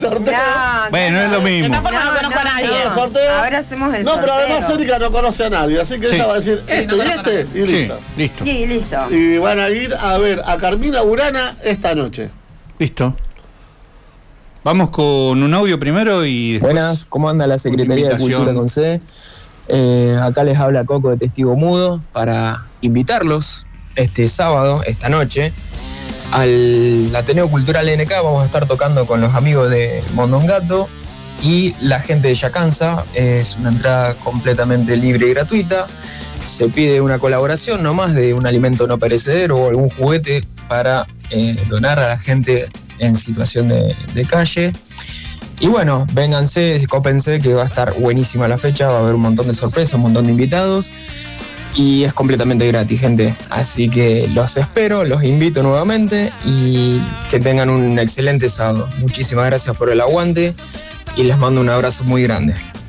Sorteo. Bueno, es lo mismo. De esta forma no conozco a nadie. Sorteo. Ahora hacemos el No, sorteo. pero además Erika no conoce a nadie, así que Sí. ella va a decir esto no y conozco este y listo. Sí, listo. Y listo. Y van a ir a ver a Carmina Burana esta noche. Listo. Vamos con un audio primero y después... Buenas, ¿cómo anda la Secretaría de invitación. Cultura con C? Acá les habla Coco de Testigo Mudo para invitarlos este sábado, esta noche, al Ateneo Cultural NK. Vamos a estar tocando con los amigos de Mondongato y la gente de Yacanza. Es una entrada completamente libre y gratuita. Se pide una colaboración nomás de un alimento no perecedero o algún juguete para donar a la gente en situación de calle. Y bueno, vénganse, cópense, que va a estar buenísima la fecha, va a haber un montón de sorpresas, un montón de invitados y es completamente gratis, gente. Así que los espero, los invito nuevamente y que tengan un excelente sábado. Muchísimas gracias por el aguante y les mando un abrazo muy grande.